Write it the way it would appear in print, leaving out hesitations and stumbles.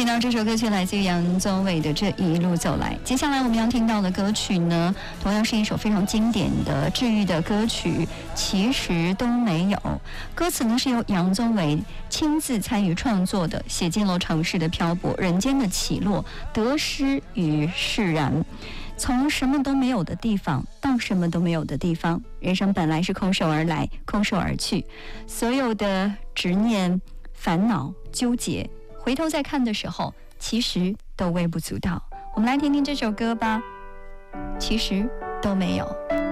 听到这首歌曲来自于杨宗纬的《这一路走来》。接下来我们要听到的歌曲呢，同样是一首非常经典的治愈的歌曲，其实都没有。歌词呢是由杨宗纬亲自参与创作的，写尽了城市的漂泊、人间的起落、得失与释然。从什么都没有的地方到什么都没有的地方，人生本来是空手而来，空手而去，所有的执念、烦恼、纠结，回头再看的时候，其实都微不足道。我们来听听这首歌吧，其实都没有。